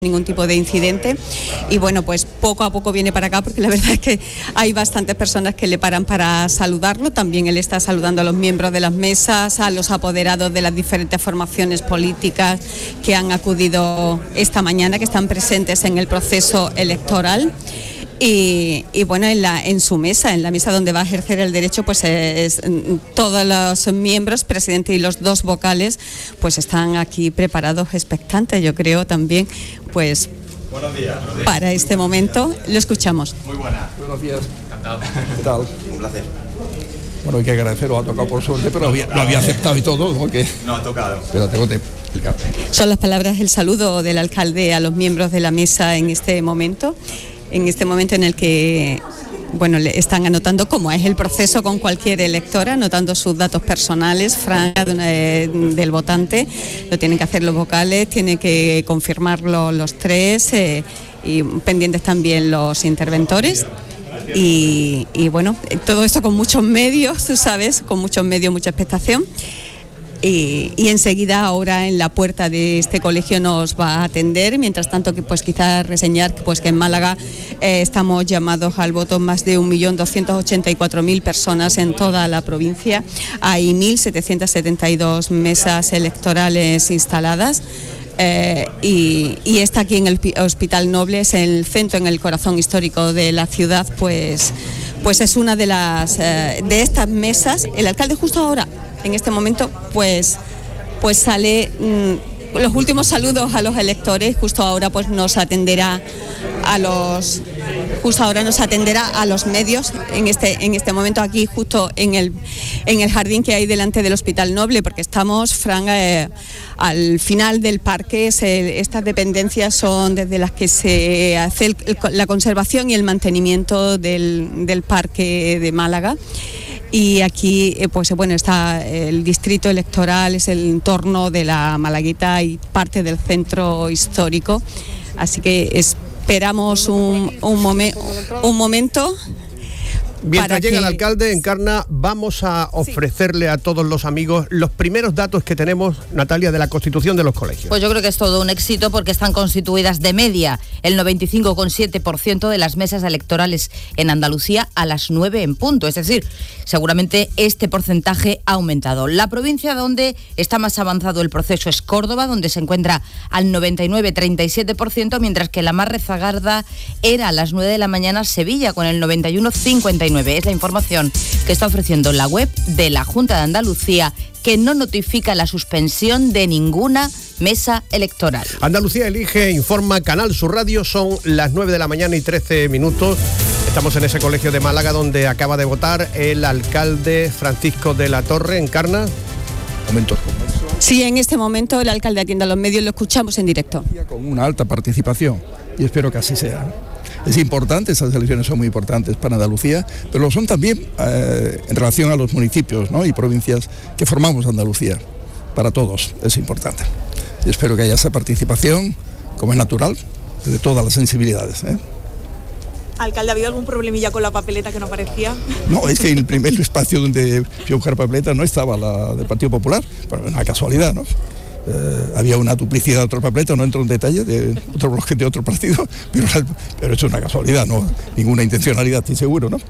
ningún tipo de incidente y bueno, pues poco a poco viene para acá porque la verdad es que hay bastantes personas que le paran para saludarlo. También él está saludando a los miembros de las mesas, a los apoderados de las diferentes formaciones políticas que han acudido esta mañana, que están presentes en el proceso electoral. Y bueno, en su mesa, en la mesa donde va a ejercer el derecho, pues todos los miembros, presidente y los dos vocales, pues están aquí preparados, expectantes, yo creo también, pues buenos días. Para este momento. Lo escuchamos. Muy buenas. Buenos días. Encantado. ¿Qué tal? Un placer. Bueno, hay que agradecerlo, ha tocado por suerte, pero lo había aceptado y todo, ¿no? No, ha tocado. Espérate, el café. Son las palabras, el saludo del alcalde a los miembros de la mesa en este momento en el que bueno, le están anotando, como es el proceso con cualquier electora, anotando sus datos personales, franca del votante. Lo tienen que hacer los vocales, tienen que confirmarlo los tres y pendientes también los interventores. Y bueno, todo esto con muchos medios, tú sabes, con muchos medios, mucha expectación. Y enseguida ahora en la puerta de este colegio nos va a atender. Mientras tanto, que pues quizás reseñar que en Málaga estamos llamados al voto más de 1.284.000 personas en toda la provincia. Hay 1.772 mesas electorales instaladas. Y está aquí en el Hospital Noble, es el centro, en el corazón histórico de la ciudad, pues es una de estas mesas. El alcalde justo ahora, en este momento, pues sale los últimos saludos a los electores. Justo ahora pues nos atenderá a los medios en este momento aquí justo en el jardín que hay delante del Hospital Noble, porque estamos, Fran, al final del parque. Estas dependencias son desde las que se hace la conservación y el mantenimiento del parque de Málaga. Y aquí pues bueno, está el distrito electoral, es el entorno de la Malaguita y parte del centro histórico, así que esperamos un momento. Mientras llega el alcalde, Encarna, vamos a ofrecerle a todos los amigos los primeros datos que tenemos, Natalia, de la constitución de los colegios. Pues yo creo que es todo un éxito porque están constituidas de media el 95,7% de las mesas electorales en Andalucía a las 9 en punto. Es decir, seguramente este porcentaje ha aumentado. La provincia donde está más avanzado el proceso es Córdoba, donde se encuentra al 99,37%, mientras que la más rezagada era a las 9 de la mañana Sevilla, con el 91,59%. Es la información que está ofreciendo la web de la Junta de Andalucía, que no notifica la suspensión de ninguna mesa electoral. Andalucía Elige, informa Canal Sur Radio, son las 9 de la mañana y 13 minutos. Estamos en ese colegio de Málaga donde acaba de votar el alcalde Francisco de la Torre. Encarna. Momentos. Sí, en este momento el alcalde atiende a los medios, lo escuchamos en directo. Con una alta participación y espero que así sea. Es importante, esas elecciones son muy importantes para Andalucía, pero lo son también en relación a los municipios, ¿no? Y provincias que formamos Andalucía. Para todos es importante. Y espero que haya esa participación, como es natural, de todas las sensibilidades. Alcalde, ¿ha habido algún problemilla con la papeleta que no aparecía? No, es que en el primer espacio donde fui a buscar papeleta no estaba la del Partido Popular, pero una casualidad, ¿no? Había una duplicidad de otro papeleta, no entro en detalle, de otro bloque de otro partido, pero eso es una casualidad, no ninguna intencionalidad, estoy seguro, ¿no?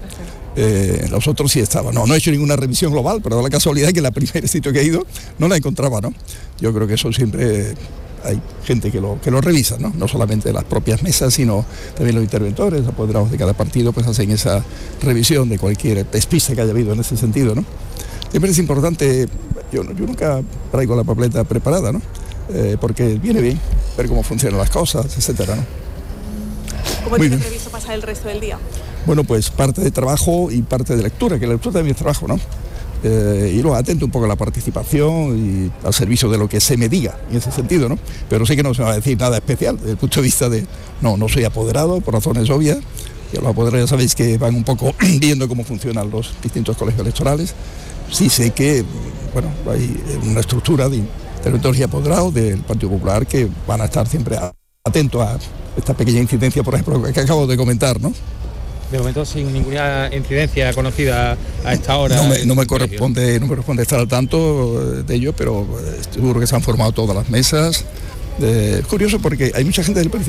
Los otros sí estaban. No he hecho ninguna revisión global, pero da la casualidad que la primer sitio que he ido no la encontraba, ¿no? Yo creo que eso siempre hay gente que lo revisa, ¿no? No solamente las propias mesas, sino también los interventores, apoderados de cada partido, pues hacen esa revisión de cualquier despiste que haya habido en ese sentido, ¿no? Siempre es importante, yo nunca traigo la papeleta preparada, ¿no? Porque viene bien ver cómo funcionan las cosas, etcétera, ¿no? ¿Cómo tiene previsto pasar el resto del día? Bueno, pues parte de trabajo y parte de lectura, que la lectura también es trabajo, ¿no? Y luego atento un poco a la participación y al servicio de lo que se me diga, en ese sentido, ¿no? Pero sé que no se va a decir nada especial, desde el punto de vista de, no soy apoderado, por razones obvias. Y los apoderados ya sabéis que van un poco viendo cómo funcionan los distintos colegios electorales. Sí sé que, bueno, hay una estructura de interventores y apoderados del Partido Popular que van a estar siempre atentos a esta pequeña incidencia, por ejemplo, que acabo de comentar, ¿no? De momento sin ninguna incidencia conocida a esta hora. No me corresponde estar al tanto de ello, pero seguro que se han formado todas las mesas. Es curioso porque hay mucha gente del